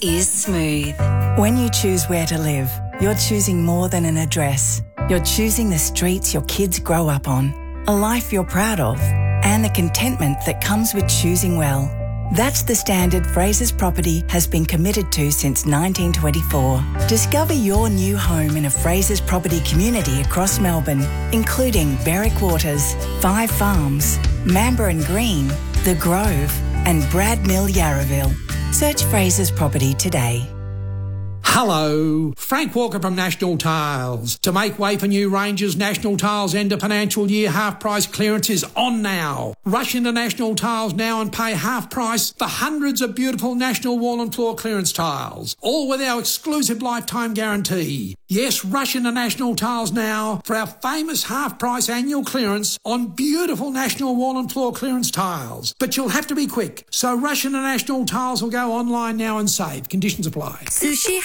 is smooth. When you choose where to live, you're choosing more than an address. You're choosing the streets your kids grow up on, a life you're proud of, and the contentment that comes with choosing well. That's the standard Frasers Property has been committed to since 1924. Discover your new home in a Frasers Property community across Melbourne, including Berwick Waters, Five Farms, Mamba and Green, The Grove, and Brad Mill Yarraville. Search Frasers Property today. Hello, Frank Walker from National Tiles. To make way for new ranges, National Tiles' end of financial year half-price clearance is on now. Rush into National Tiles now and pay half price for hundreds of beautiful National wall and floor clearance tiles, all with our exclusive lifetime guarantee. Yes, rush into National Tiles now for our famous half-price annual clearance on beautiful National wall and floor clearance tiles. But you'll have to be quick, so rush into National Tiles or go online now and save. Conditions apply. Sushi